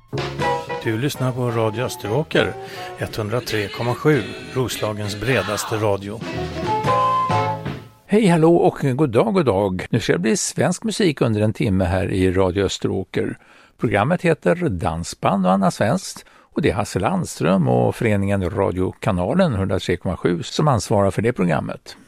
Du lyssnar på Radio Österåker, 103,7, Roslagens bredaste radio. Hej, hallå och god dag. Nu ska det bli svensk musik under en timme här i Radio Österåker. Programmet heter Dansband och Anna Svenskt och det är Hasse Landström och föreningen Radiokanalen 103,7 som ansvarar för det programmet.